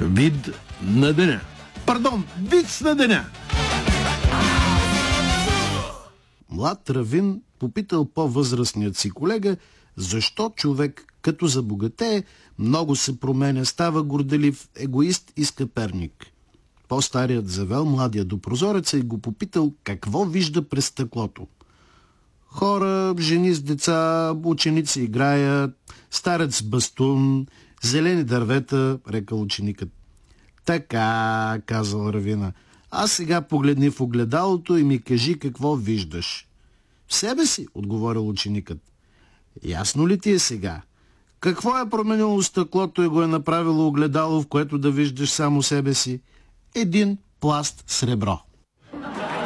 Вид на деня. Пардон, виц на деня. Млад равин попитал по-възрастният си колега, защо човек, като забогатее, много се променя, става горделив, егоист и скъперник. По-старият завел младия до прозореца и го попитал какво вижда през стъклото. Хора, жени с деца, ученици играят, старец с бастун, зелени дървета, рекал ученикът. Така, казал равина, а сега погледни в огледалото и ми кажи какво виждаш. В себе си, отговорил ученикът. Ясно ли ти е сега? Какво е променило стъклото и го е направило огледало, в което да виждаш само себе си? Един пласт сребро.